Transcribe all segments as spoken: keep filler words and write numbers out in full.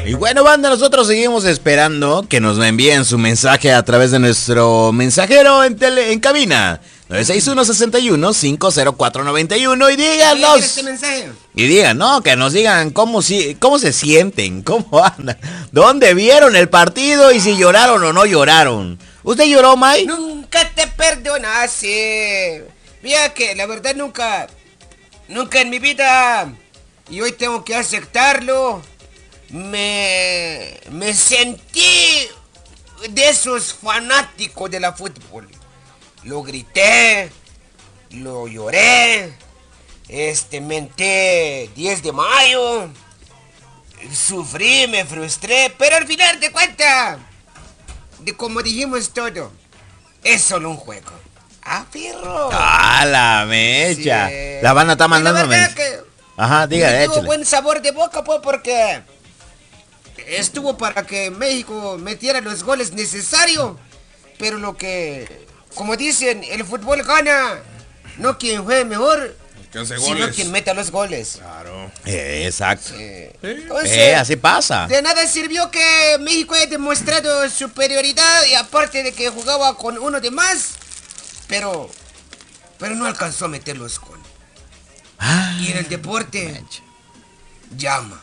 Y bueno, banda, nosotros seguimos esperando que nos envíen su mensaje a través de nuestro mensajero en, tele, en cabina. nueve seis uno, seis uno, cinco cero cuatro nueve uno y díganos. Este mensaje? Y digan, no, que nos digan cómo, si, cómo se sienten, cómo andan, dónde vieron el partido y si lloraron o no lloraron. ¿Usted lloró, May? Nunca te perdonase. Mira que la verdad nunca, nunca en mi vida, y hoy tengo que aceptarlo, me, me sentí de esos fanáticos de la fútbol. Lo grité, lo lloré, este, menté diez de mayo, sufrí, me frustré, pero al final de cuentas, de como dijimos todo, es solo un juego. ¡Ah, perro! ¡Ah, la mecha! Sí. La banda está mandando la verdad mensajes. que Ajá, diga, me dio échale. buen sabor de boca, pues, porque estuvo para que México metiera los goles necesarios, pero lo que, como dicen, el fútbol gana, no quien juegue mejor, sino goles. quien meta los goles. Claro. Eh, exacto. Sí. Entonces, eh, así pasa. De nada sirvió que México haya demostrado superioridad y aparte de que jugaba con uno de más, pero, pero no alcanzó a meter los goles. Ah, Y en el deporte mancha. llama.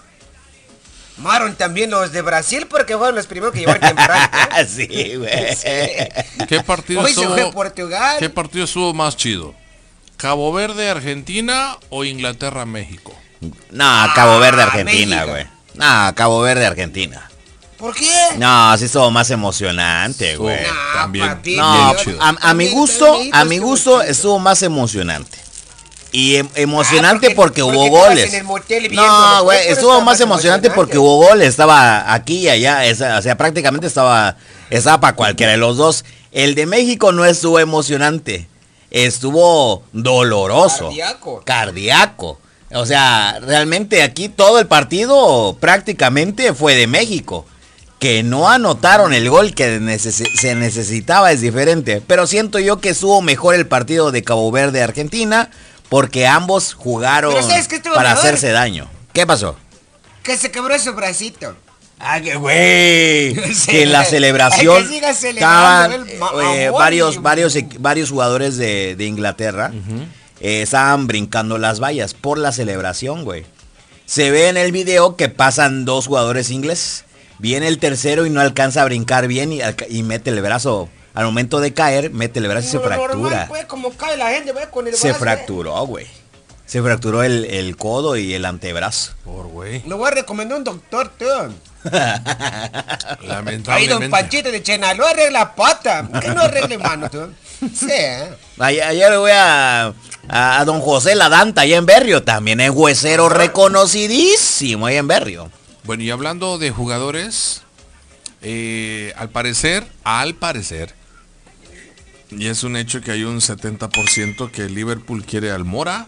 Maron también los de Brasil porque fueron los primeros que llevaron temprano. Sí, güey. Sí. ¿Qué partido Hoy se estuvo? fue Portugal. ¿Qué partido estuvo más chido? ¿Cabo Verde, Argentina o Inglaterra, México? No, Cabo Verde, Argentina, México. güey. No, Cabo Verde, Argentina. ¿Por qué? No, sí estuvo más emocionante, güey. No, también. papi, No, bien chido. a, a mi gusto, a mi gusto estuvo más emocionante. Y em- emocionante Ah, porque, porque hubo estabas goles. en el motel viendo No, los güey, juegos, estuvo estaba más más emocionante emocionante. porque hubo goles. Estaba aquí y allá, esa- o sea, prácticamente estaba, estaba para cualquiera de los dos. El de México no estuvo emocionante, estuvo doloroso. Cardíaco. Cardíaco. O sea, realmente aquí todo el partido prácticamente fue de México. Que no anotaron el gol que neces- se necesitaba es diferente. Pero siento yo que estuvo mejor el partido de Cabo Verde-Argentina porque ambos jugaron Pero ¿sabes qué estuvo para mejor? hacerse daño. ¿Qué pasó? Que se quebró su bracito. Ah, que güey. Sí. Que en la celebración Hay que siga celebrando estaban el ma- eh, amor varios, y- varios, equ- varios jugadores de, de Inglaterra eh, estaban brincando las vallas por la celebración, güey. Se ve en el video que pasan dos jugadores ingleses. Viene el tercero y no alcanza a brincar bien y, alca- y mete el brazo. Al momento de caer, mete el brazo y se Normal, fractura. pues, como cae la gente, pues, con el Se brazo, fracturó, güey. Se fracturó el, el codo y el antebrazo. Por güey. eh. Lo voy a recomendar a un doctor, tú. Ahí Lamentablemente. don Panchito de Chenaló arregla pata. ¿Por qué no arregle mano, tú? Sí, ¿eh? Ayer, ayer le voy a, a, a don José Ladanta, allá en Berrio. También es huesero reconocidísimo allá en Berrio. Bueno, y hablando de jugadores, eh, al parecer, al parecer, y es un hecho que hay un setenta por ciento que Liverpool quiere al Mora.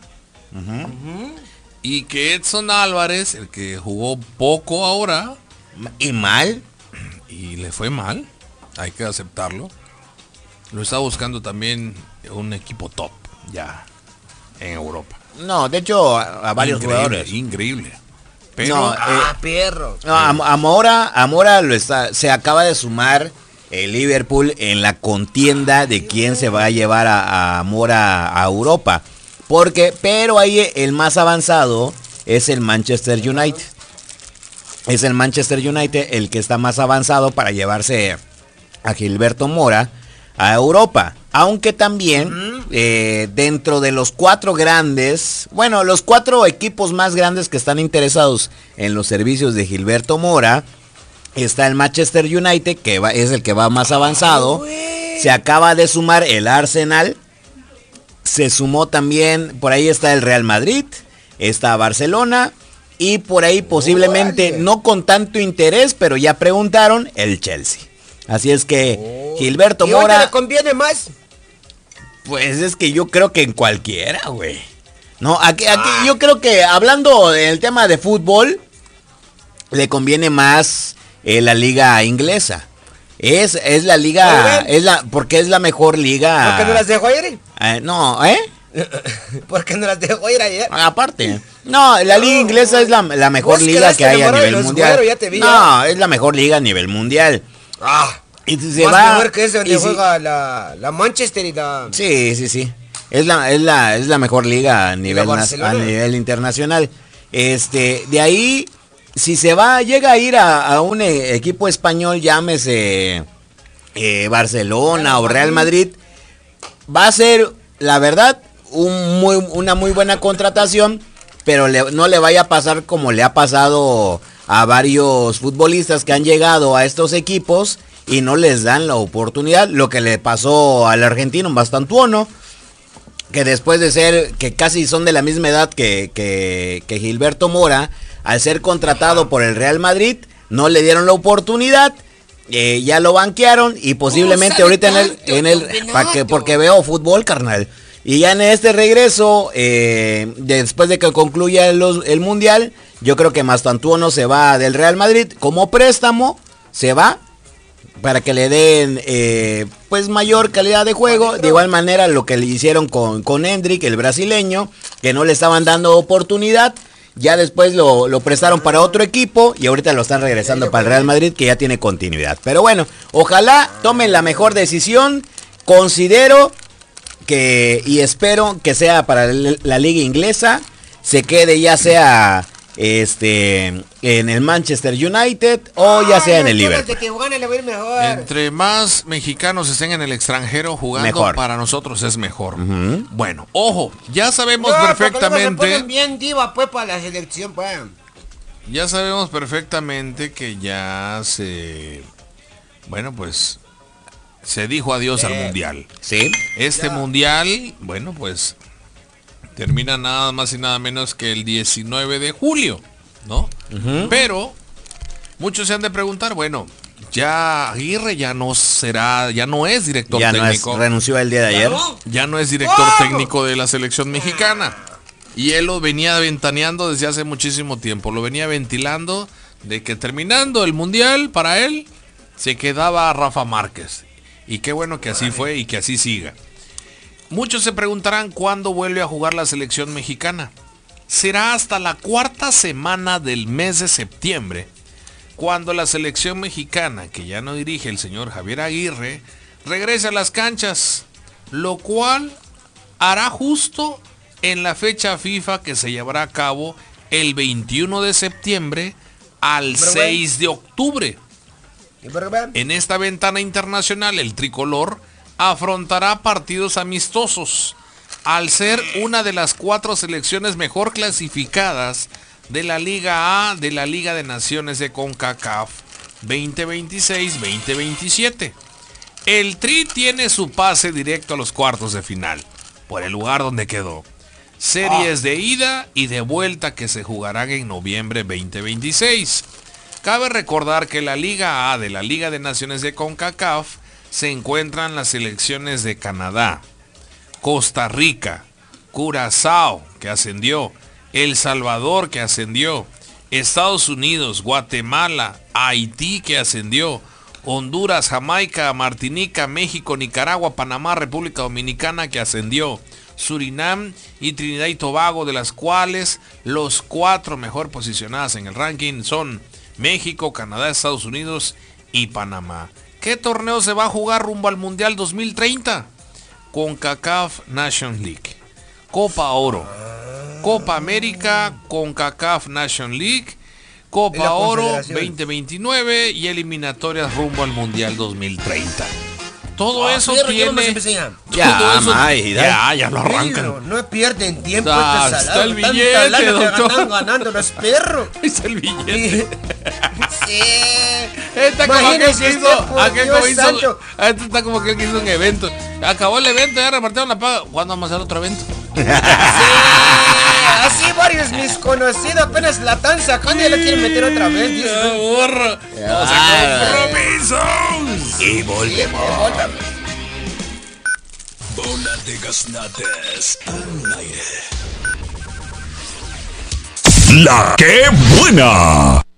Y que Edson Álvarez, el que jugó poco ahora, ¿Y mal? y le fue mal, hay que aceptarlo, lo está buscando también un equipo top ya en Europa. No, de hecho, a, a varios Increíble, jugadores. Increíble. Pero No, Ah, eh, perro. No, a, a Mora, a Mora lo está, se acaba de sumar el Liverpool en la contienda de quién se va a llevar a, a Mora a Europa. Porque, pero ahí el más avanzado es el Manchester United. Es el Manchester United el que está más avanzado para llevarse a Gilberto Mora a Europa. Aunque también eh, dentro de los cuatro grandes, bueno, los cuatro equipos más grandes que están interesados en los servicios de Gilberto Mora, está el Manchester United, que va, es el que va más avanzado. Se acaba de sumar el Arsenal. Se sumó también, por ahí está el Real Madrid, está Barcelona. Y por ahí posiblemente, Órale. no con tanto interés, pero ya preguntaron, el Chelsea. Así es que Gilberto ¿Y dónde Mora, le conviene más? pues es que yo creo que en cualquiera, güey. No, aquí, aquí yo creo que hablando del tema de fútbol, le conviene más eh, la liga inglesa. Es, es la liga, Oigan. es la, porque es la mejor liga. ¿Por qué no las dejó ir? Eh, no, ¿eh? ¿Por qué no las dejó ir ayer? Aparte. No, la liga inglesa es la, la mejor Vos liga quedaste que hay a enamorado de nivel los mundial. güeros, ya te vi, No, es la mejor liga a nivel mundial. Ah, Y se más va. mejor que ese donde y si- juega la, la Manchester y la... Sí, sí, sí. Es la, es la, es la mejor liga a nivel, nas- Barcelona? a nivel internacional. Este, de ahí, si se va, llega a ir a, a un eh, equipo español, llámese eh, Barcelona o Real Madrid, va a ser, la verdad, un muy, una muy buena contratación, pero le- no le vaya a pasar como le ha pasado a varios futbolistas que han llegado a estos equipos y no les dan la oportunidad. Lo que le pasó al argentino Bastantuono, que después de ser, que casi son de la misma edad que, que, que Gilberto Mora, al ser contratado por el Real Madrid, no le dieron la oportunidad, eh, ya lo banquearon y posiblemente sabe ahorita en el, tanto, en el don Renato? pa' que, porque veo fútbol, carnal. Y ya en este regreso, eh, después de que concluya el, el Mundial, yo creo que Mastantuono se va del Real Madrid como préstamo, se va para que le den eh, pues mayor calidad de juego. De igual manera lo que le hicieron con, con Hendrik, el brasileño, que no le estaban dando oportunidad. Ya después lo, lo prestaron para otro equipo y ahorita lo están regresando para el Real Madrid, que ya tiene continuidad. Pero bueno, ojalá tomen la mejor decisión. Considero que y espero que sea para la, la liga inglesa, se quede ya sea este en el Manchester United o ya sea en el Liverpool. Que gane, le va a ir mejor. Entre más mexicanos estén en el extranjero jugando, Mejor. para nosotros es mejor. Ujú. Bueno, ojo, ya sabemos No, porque luego se perfectamente, ponen bien diva, pues, para la selección, pues. ya sabemos perfectamente que ya se, bueno, pues, se dijo adiós al Eh. mundial. Sí. Este Ya. mundial, bueno, pues, termina nada más y nada menos que el diecinueve de julio, ¿no? Ujú. Pero muchos se han de preguntar, bueno, ya Aguirre ya no será, ya no es director Ya no es, técnico, renunció el día de ayer. ¿No? ya no es director ¿Cómo? técnico de la selección mexicana. Y él lo venía ventaneando desde hace muchísimo tiempo, lo venía ventilando de que terminando el mundial para él se quedaba Rafa Márquez. Y qué bueno que así fue y que así siga. Muchos se preguntarán cuándo vuelve a jugar la selección mexicana. Será hasta la cuarta semana del mes de septiembre, cuando la selección mexicana, que ya no dirige el señor Javier Aguirre, regrese a las canchas, lo cual hará justo en la fecha FIFA que se llevará a cabo el veintiuno de septiembre al Pero, güey. seis de octubre. ¿Y por qué? En esta ventana internacional, el tricolor afrontará partidos amistosos, al ser una de las cuatro selecciones mejor clasificadas de la Liga A de la Liga de Naciones de CONCACAF veinte veintiséis veinte veintisiete. El Tri tiene su pase directo a los cuartos de final, por el lugar donde quedó. Series de ida y de vuelta que se jugarán en noviembre veinte veintiséis. Cabe recordar que la Liga A de la Liga de Naciones de CONCACAF se encuentran las selecciones de Canadá, Costa Rica, Curazao, que ascendió, El Salvador, que ascendió, Estados Unidos, Guatemala, Haití, que ascendió, Honduras, Jamaica, Martinica, México, Nicaragua, Panamá, República Dominicana, que ascendió, Surinam y Trinidad y Tobago, de las cuales los cuatro mejor posicionadas en el ranking son México, Canadá, Estados Unidos y Panamá. ¿Qué torneo se va a jugar rumbo al Mundial dos mil treinta? CONCACAF Nations League, Copa Oro, Copa América, CONCACAF Nations League, ¿Y Copa la Oro Confederación? veinte veintinueve y eliminatorias rumbo al Mundial dos mil treinta. Todo Ah, eso fierro, ya vamos a tiene... empezar. Ya, todo eso- May, dale. ya, ya lo Pero arrancan. no pierden tiempo Ah, estos está salados. el Tanta billete, lana que doctor. están ganando los perros. Es el billete. Sí. Está como aquel Imagínese que usted, hizo, por aquel Dios como hizo, santo. este está como aquel que hizo un evento. Acabó el evento, ya repartieron la paga. ¿Cuándo vamos a hacer otro evento? Sí, así varios mis conocidos apenas la están sacando y la quieren meter otra vez. ¡Ah, Dice, burro! ¡Vamos a compromisos! Y volvemos. Bola de gaznates al aire. La que buena.